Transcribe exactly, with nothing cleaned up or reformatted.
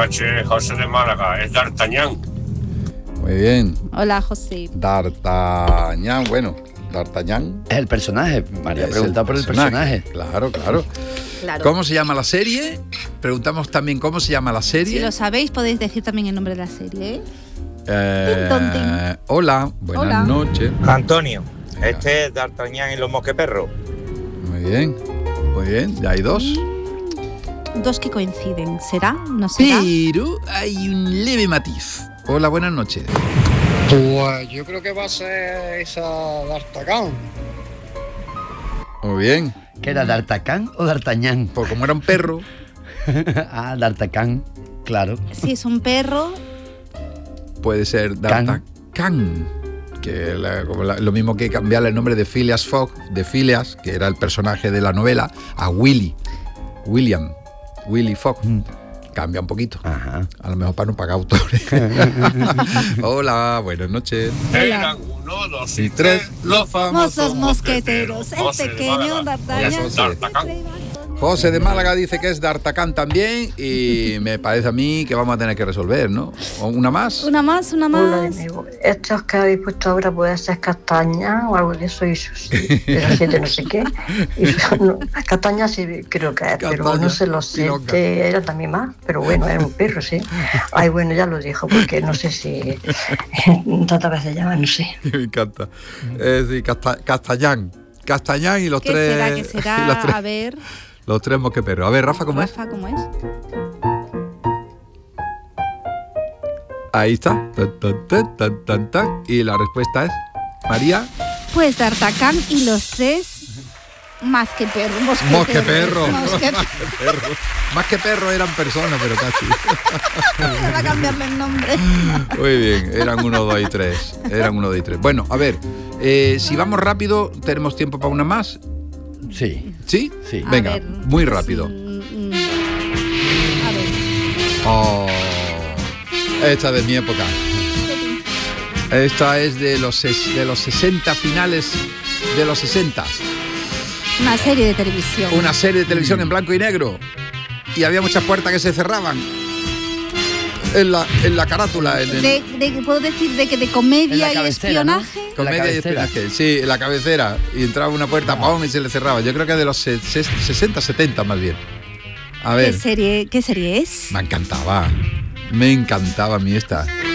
noches, José de Málaga, es D'Artagnan. Muy bien. Hola, José. D'Artagnan, bueno, D'Artagnan. Es el personaje, María ha preguntado por el personaje. Claro, claro. Claro. ¿Cómo se llama la serie? Preguntamos también cómo se llama la serie. Si lo sabéis, podéis decir también el nombre de la serie, ¿eh? Eh, Tin, ton, tin. Hola, buenas Hola. noches. Antonio, Venga. este es D'Artagnan y los mosqueperros. Muy bien, muy bien, ya hay dos. Dos que coinciden. ¿Será? ¿No será? Pero hay un leve matiz. Hola, buenas noches. Pues yo creo que va a ser esa D'Artagnan. Muy bien. ¿Qué era, D'Artagnan o D'Artagnan? Pues como era un perro. Ah, D'Artagnan, claro. Si es un perro, Puede ser D'Artagnan, que la- como la- lo mismo que cambiarle el nombre de Phileas Fogg, de Phileas, que era el personaje de la novela, a Willy, William, Willy Fogg. Mm. Cambia un poquito. Ajá. A lo mejor para no pagar autores. Hola, buenas noches. Eran uno, dos Y y tres, tres, los famosos mosqueteros. El José de pequeño Málaga. D'Artagnan. José. D'Artagnan. José de Málaga dice que es D'Artagnan también y me parece a mí que vamos a tener que resolver, ¿no? ¿O ¿Una más? Una más, una Hola de más. nuevo. Estos que habéis puesto ahora puede ser castaña o algo de eso, y eso sí, pero sí de no sé qué. Y eso no, castaña sí creo que es, pero Castaña, no se lo sé, piloca. que era también más, pero bueno, era un perro, sí. Ay, bueno, ya lo dijo, porque no sé si tantas veces se llama, no sé. Me encanta. Es decir, Casta- Castellán. Castañán y los ¿Qué tres. será? ¿Qué y los será? tres, A ver, los tres mosqueperros. A ver, Rafa, ¿cómo es? Rafa, ¿cómo es? Ahí está. Tan, tan, tan, tan, tan, tan. Y la respuesta es María. Pues D'Artagnan y los tres más que perro. Mosqueperro. Mosqueperro. Perro. Más que perro eran personas, pero casi. Va a cambiarle el nombre. Muy bien, eran uno, dos y tres. Eran uno, dos y tres. Bueno, a ver, eh, si vamos rápido, ¿tenemos tiempo para una más? Sí. ¿Sí? Sí. A Venga, ver, muy rápido. mm, mm. A ver. Oh, esta de mi época. Esta es de los, ses- de los sesenta, finales de los sesenta. Una serie de televisión. Una serie de televisión en blanco y negro. Y había muchas puertas que se cerraban. En la, en la carátula. En el, De, de- ¿Puedo decir de que de En comedia la y cabecera, ¿no? espionaje? Comedia la y cabecera. espionaje. Sí, en la cabecera. Y entraba una puerta, ¡pum! Y se le cerraba. Yo creo que de los se- se- sesenta, setenta más bien. A ¿Qué ver, serie, ¿Qué serie es? me encantaba. Me encantaba a mí esta.